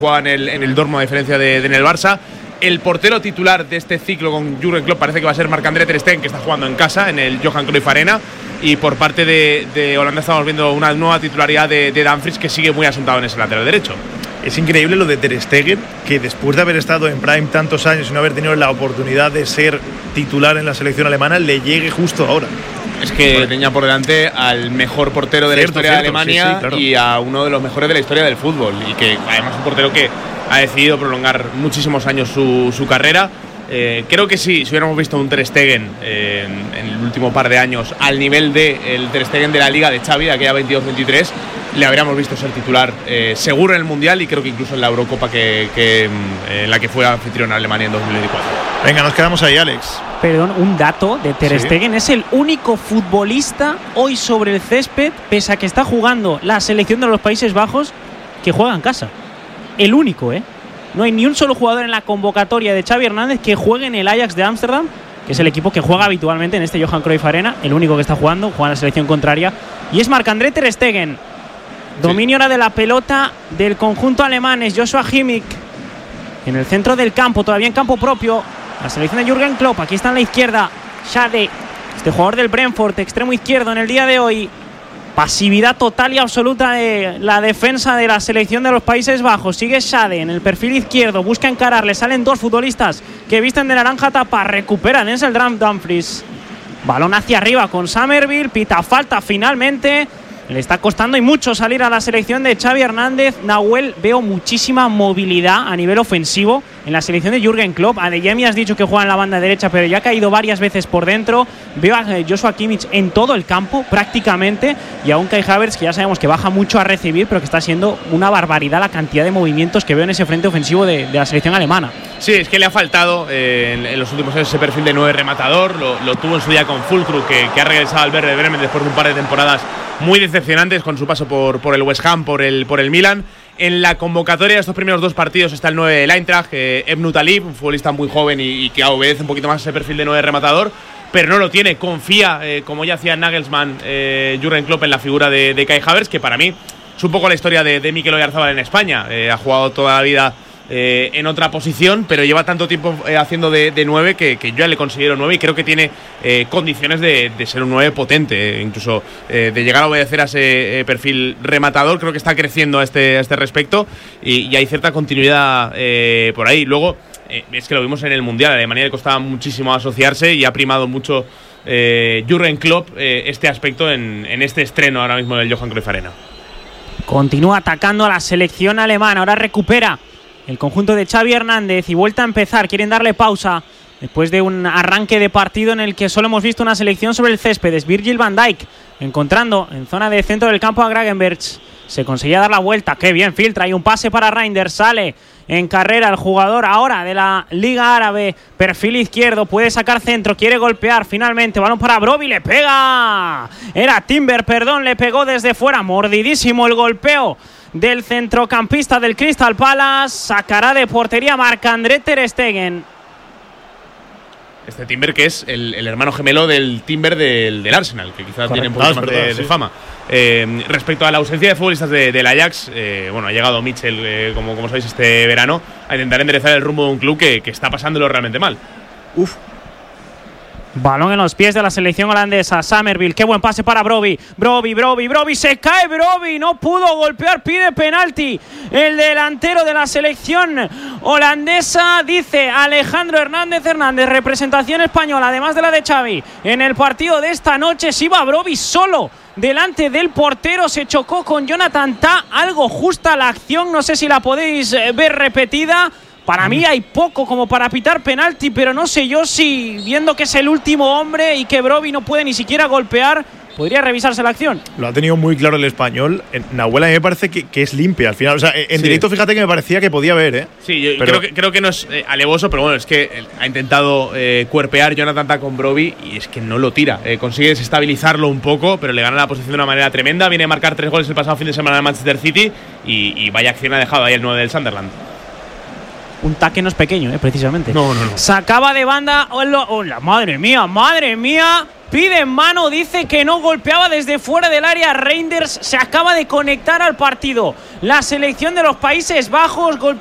juega en el Dortmund a diferencia de en el Barça. El portero titular de este ciclo con Jürgen Klopp parece que va a ser Marc-André ter Stegen, que está jugando en casa en el Johan Cruyff Arena. Y por parte de Holanda estamos viendo una nueva titularidad de Dumfries, que sigue muy asentado en ese lateral derecho. Es increíble lo de ter Stegen, que después de haber estado en Prime tantos años y no haber tenido la oportunidad de ser titular en la selección alemana, le llegue justo ahora. Es que tenía por delante al mejor portero de la historia de Alemania, sí, claro. Y a uno de los mejores de la historia del fútbol. Y que además es un portero que ha decidido prolongar muchísimos años su carrera. Creo que si hubiéramos visto un ter Stegen en el último par de años al nivel del ter Stegen de la Liga de Xavi, de aquella 22-23, le habríamos visto ser titular seguro en el Mundial, y creo que incluso en la Eurocopa en la que fue anfitrión a Alemania en 2024. Venga, nos quedamos ahí, Alex. Perdón, un dato de ter Stegen: es el único futbolista hoy sobre el césped, pese a que está jugando la selección de los Países Bajos, que juega en casa. El único, No hay ni un solo jugador en la convocatoria de Xavi Hernández que juegue en el Ajax de Ámsterdam, que es el equipo que juega habitualmente en este Johan Cruyff Arena. El único que está jugando, juega en la selección contraria, y es Marc-André ter Stegen. Dominio ahora de la pelota del conjunto alemán, es Joshua Kimmich en el centro del campo, todavía en campo propio. La selección de Jürgen Klopp, aquí está en la izquierda Schade, este jugador del Brentford, extremo izquierdo en el día de hoy. Pasividad total y absoluta de la defensa de la selección de los Países Bajos. Sigue Schade en el perfil izquierdo, busca encararle, salen dos futbolistas que visten de naranja tapa, recuperan Denzel Dumfries. Balón hacia arriba con Summerville, pita falta finalmente. Le está costando y mucho salir a la selección de Xavi Hernández. Nahuel, veo muchísima movilidad a nivel ofensivo en la selección de Jürgen Klopp. Adeyemi has dicho que juega en la banda derecha, pero ya ha caído varias veces por dentro. Veo a Joshua Kimmich en todo el campo prácticamente, y a un Kai Havertz que ya sabemos que baja mucho a recibir, pero que está siendo una barbaridad la cantidad de movimientos que veo en ese frente ofensivo de la selección alemana. Sí, es que le ha faltado en los últimos años ese perfil de 9 rematador. Lo tuvo en su día con Füllkrug, que ha regresado al Werder Bremen después de un par de temporadas muy decepcionantes con su paso por el West Ham, por el Milan. En la convocatoria de estos primeros dos partidos está el 9 del Eintracht, Ebnu Talib, un futbolista muy joven y que obedece un poquito más ese perfil de 9 rematador, pero no lo tiene. Confía, como ya hacía Nagelsmann, Jürgen Klopp, en la figura de Kai Havertz, que para mí es un poco la historia de Mikel Oyarzabal en España. Ha jugado toda la vida en otra posición, pero lleva tanto tiempo haciendo de 9 que yo ya le considero 9, y creo que tiene condiciones de ser un 9 potente, incluso de llegar a obedecer a ese perfil rematador. Creo que está creciendo a este respecto, y hay cierta continuidad por ahí. Luego, es que lo vimos en el Mundial, a Alemania le costaba muchísimo asociarse, y ha primado mucho Jürgen Klopp este aspecto en este estreno ahora mismo del Johan Cruyff Arena. Continúa atacando a la selección alemana, ahora recupera el conjunto de Xavi Hernández y vuelta a empezar. Quieren darle pausa después de un arranque de partido en el que solo hemos visto una selección sobre el césped. Es Virgil van Dijk encontrando en zona de centro del campo a Gravenberch. Se conseguía dar la vuelta, qué bien filtra, hay un pase para Reinders, sale en carrera el jugador ahora de la Liga Árabe, perfil izquierdo, puede sacar centro, quiere golpear finalmente, balón para Brobbey, le pega, era Timber, perdón, le pegó desde fuera, mordidísimo el golpeo del centrocampista del Crystal Palace. Sacará de portería Marc-André ter Stegen. Este Timber, que es el hermano gemelo del Timber del Arsenal, que quizás tiene un poco más de fama. Respecto a la ausencia de futbolistas del Ajax, ha llegado Mitchell, como sabéis, este verano, a intentar enderezar el rumbo de un club que está pasándolo realmente mal. Balón en los pies de la selección holandesa. Summerville, qué buen pase para Brobbey. Brobbey, se cae Brobbey, no pudo golpear, pide penalti. El delantero de la selección holandesa, dice Alejandro Hernández, representación española, además de la de Xavi. En el partido de esta noche se iba Brobbey solo delante del portero, se chocó con Jonathan Tah, algo justa la acción, no sé si la podéis ver repetida. Para mí hay poco como para pitar penalti, pero no sé yo si, viendo que es el último hombre y que Brobbey no puede ni siquiera golpear, podría revisarse la acción. Lo ha tenido muy claro el español. Nahuel, a mí me parece que es limpia al final. O sea, en directo, fíjate que me parecía que podía ver, Sí, yo creo que no es alevoso, pero bueno, es que ha intentado cuerpear Jonathan Tah con Brobbey y es que no lo tira. Consigue desestabilizarlo un poco, pero le gana la posición de una manera tremenda. Viene a marcar 3 goles el pasado fin de semana en Manchester City y vaya acción ha dejado ahí el 9 del Sunderland. Un taque no es pequeño, precisamente. No. Sacaba de banda. ¡Hola! Madre mía. Pide mano, dice que no golpeaba desde fuera del área. Reinders se acaba de conectar al partido. La selección de los Países Bajos